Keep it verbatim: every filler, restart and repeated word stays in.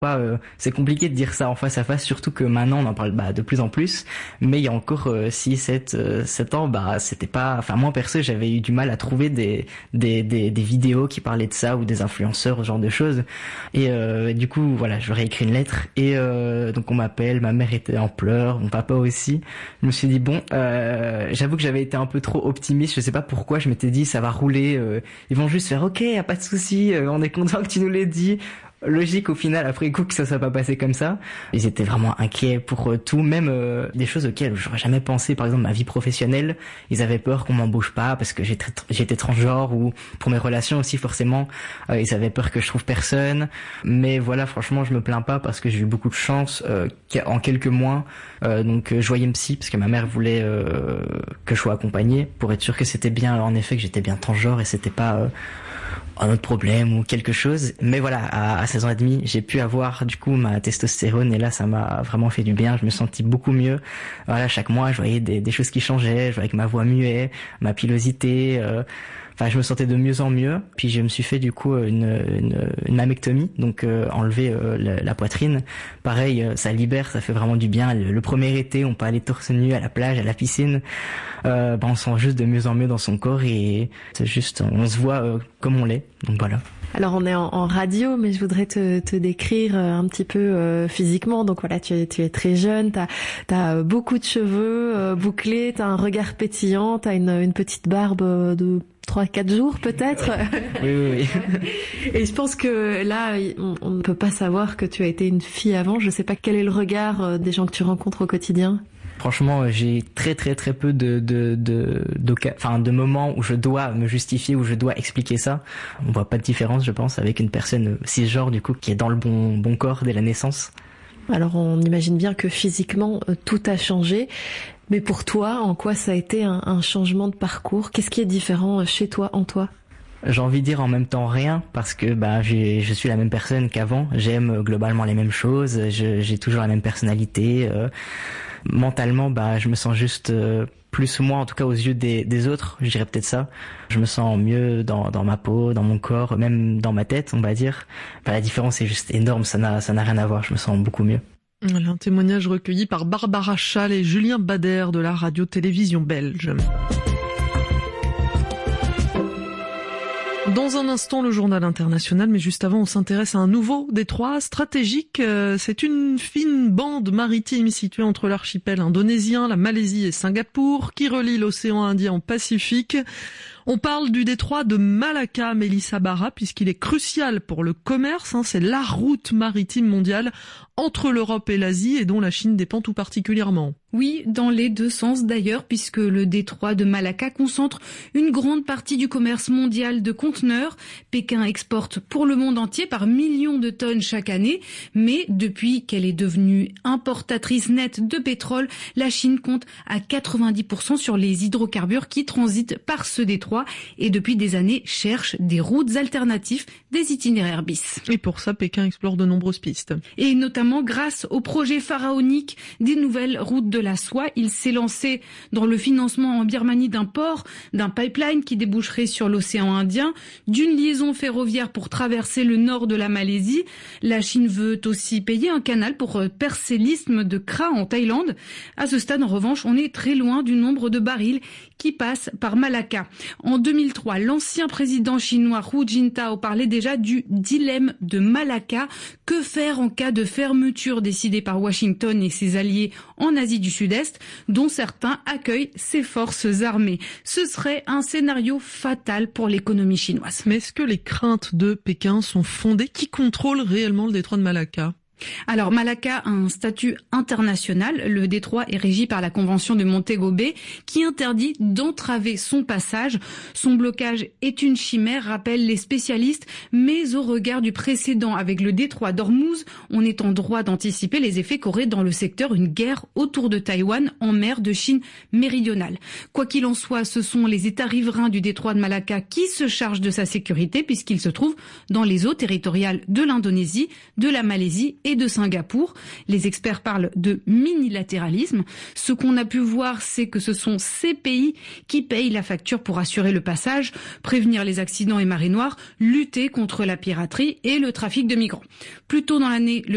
Euh, c'est compliqué de dire ça en face à face, surtout que maintenant on en parle bah, de plus en plus, mais il y a encore euh, six, sept, sept ans, bah c'était pas, enfin moi perso j'avais eu du mal à trouver des des des, des vidéos qui parlaient de ça ou des influenceurs, ce genre de choses. Et euh, du coup voilà, j'aurais écrit une lettre et euh, donc on m'appelle, ma mère était en pleurs, mon papa aussi. Je me suis dit bon, euh, j'avoue que j'avais été un peu trop optimiste, je sais pas pourquoi, je m'étais dit ça va rouler, euh, ils vont juste faire ok, y a pas de souci, euh, on est content que tu nous l'aies dit. Logique au final après coup que ça soit pas passé comme ça. Ils étaient vraiment inquiets pour euh, tout, même euh, des choses auxquelles j'aurais jamais pensé, par exemple ma vie professionnelle. Ils avaient peur qu'on m'embauche pas parce que j'étais j'étais transgenre, ou pour mes relations aussi forcément, euh, ils avaient peur que je trouve personne. Mais voilà, franchement je me plains pas parce que j'ai eu beaucoup de chance euh, en quelques mois. Euh, donc je voyais une psy parce que ma mère voulait euh, que je sois accompagnée pour être sûr que c'était bien, en effet que j'étais bien transgenre et c'était pas euh, un autre problème ou quelque chose. Mais voilà, à, à seize ans et demi, j'ai pu avoir du coup ma testostérone et là ça m'a vraiment fait du bien, je me sentis beaucoup mieux. Voilà, chaque mois je voyais des, des choses qui changeaient, je voyais que ma voix muait, ma pilosité, euh, enfin je me sentais de mieux en mieux. Puis je me suis fait du coup une, une, une mammectomie, donc euh, enlever euh, la, la poitrine. Pareil, euh, ça libère, ça fait vraiment du bien. Le, le premier été, on peut aller torse nu à la plage, à la piscine. Euh, bah, on sent juste de mieux en mieux dans son corps et c'est juste, on se voit euh, comme on l'est. Donc voilà. Alors on est en, en radio, mais je voudrais te, te décrire un petit peu euh, physiquement. Donc voilà, tu es, tu es très jeune, t'as, t'as beaucoup de cheveux euh, bouclés, t'as un regard pétillant, t'as une, une petite barbe de trois, quatre jours peut-être. Oui, oui, oui. Et je pense que là, on, on ne peut pas savoir que tu as été une fille avant. Je sais pas quel est le regard des gens que tu rencontres au quotidien. Franchement, j'ai très très très peu de de de de, enfin, de moments où je dois me justifier, où je dois expliquer ça. On voit pas de différence, je pense, avec une personne cisgenre du coup qui est dans le bon bon corps dès la naissance. Alors on imagine bien que physiquement tout a changé, mais pour toi, en quoi ça a été un, un changement de parcours? Qu'est-ce qui est différent chez toi, en toi? J'ai envie de dire en même temps rien, parce que bah j'ai, je suis la même personne qu'avant. J'aime globalement les mêmes choses, je, j'ai toujours la même personnalité. Euh, mentalement, bah je me sens juste euh, plus ou moins, en tout cas aux yeux des, des autres, je dirais peut-être ça. Je me sens mieux dans, dans ma peau, dans mon corps, même dans ma tête, on va dire. Bah, la différence est juste énorme, ça n'a, ça n'a rien à voir, je me sens beaucoup mieux. Un témoignage recueilli par Barbara Schall et Julien Bader de la radio-télévision belge. Dans un instant, le journal international, mais juste avant, on s'intéresse à un nouveau détroit stratégique. C'est une fine bande maritime située entre l'archipel indonésien, la Malaisie et Singapour, qui relie l'océan Indien au Pacifique. On parle du détroit de Malacca, Mélissa Barra, puisqu'il est crucial pour le commerce. Hein, c'est la route maritime mondiale entre l'Europe et l'Asie et dont la Chine dépend tout particulièrement. Oui, dans les deux sens d'ailleurs, puisque le détroit de Malacca concentre une grande partie du commerce mondial de conteneurs. Pékin exporte pour le monde entier par millions de tonnes chaque année, mais depuis qu'elle est devenue importatrice nette de pétrole, la Chine compte à quatre-vingt-dix pour cent sur les hydrocarbures qui transitent par ce détroit et depuis des années cherche des routes alternatives, des itinéraires bis. Et pour ça, Pékin explore de nombreuses pistes. Et notamment grâce au projet pharaonique des nouvelles routes de la soie. Il s'est lancé dans le financement en Birmanie d'un port, d'un pipeline qui déboucherait sur l'océan Indien, d'une liaison ferroviaire pour traverser le nord de la Malaisie. La Chine veut aussi payer un canal pour percer l'isthme de Kra en Thaïlande. À ce stade, en revanche, on est très loin du nombre de barils qui passent par Malacca. En deux mille trois, l'ancien président chinois Hu Jintao parlait déjà du dilemme de Malacca. Que faire en cas de fermeture décidée par Washington et ses alliés en Asie du Sud-Est, dont certains accueillent ses forces armées? Ce serait un scénario fatal pour l'économie chinoise. Mais est-ce que les craintes de Pékin sont fondées? Qui contrôle réellement le détroit de Malacca? Alors Malacca a un statut international. Le détroit est régi par la Convention de Montego Bay qui interdit d'entraver son passage. Son blocage est une chimère, rappellent les spécialistes, mais au regard du précédent avec le détroit d'Ormuz, on est en droit d'anticiper les effets qu'aurait dans le secteur une guerre autour de Taïwan en mer de Chine méridionale. Quoi qu'il en soit, ce sont les États riverains du détroit de Malacca qui se chargent de sa sécurité puisqu'il se trouve dans les eaux territoriales de l'Indonésie, de la Malaisie et de Singapour. Les experts parlent de minilatéralisme. Ce qu'on a pu voir, c'est que ce sont ces pays qui payent la facture pour assurer le passage, prévenir les accidents et marées noires, lutter contre la piraterie et le trafic de migrants. Plus tôt dans l'année, le